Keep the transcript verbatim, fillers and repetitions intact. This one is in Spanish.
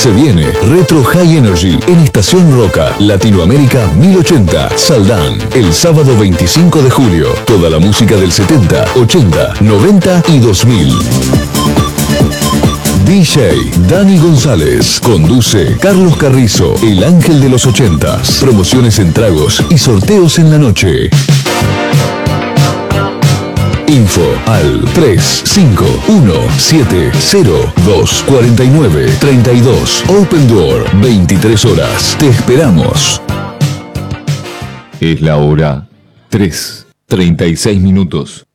Se viene Retro High Energy en Estación Roca, Latinoamérica mil ochenta, Saldán, el sábado veinticinco de julio. Toda la música del setenta, ochenta, noventa y dos mil. D J Dani González. Conduce Carlos Carrizo, el ángel de los ochentas. Promociones en tragos y sorteos en la noche. Info al tres cinco uno siete cero dos cuatro nueve tres dos. Open Door, veintitrés horas. Te esperamos. Es la hora tres, treinta y seis minutos.